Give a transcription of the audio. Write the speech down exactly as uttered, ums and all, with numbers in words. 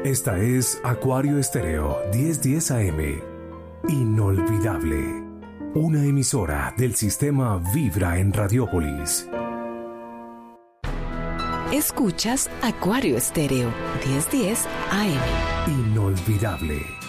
Esta es Acuario Estéreo diez diez A M. Inolvidable. Una emisora del sistema Vibra en Radiópolis. Escuchas Acuario Estéreo diez diez A M. Inolvidable.